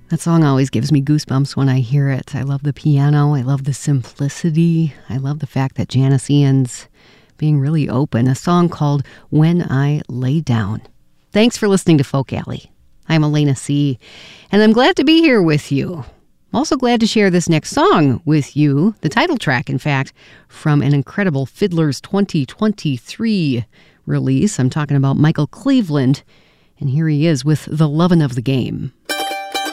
That song always gives me goosebumps when I hear it. I love the piano. I love the simplicity. I love the fact that Janis Ian's being really open. A song called When I Lay Down. Thanks for listening to Folk Alley. I'm Elena C., and I'm glad to be here with you. I'm also glad to share this next song with you, the title track, in fact, from an incredible Fiddler's 2023 release. I'm talking about Michael Cleveland, and here he is with The Lovin' of the Game.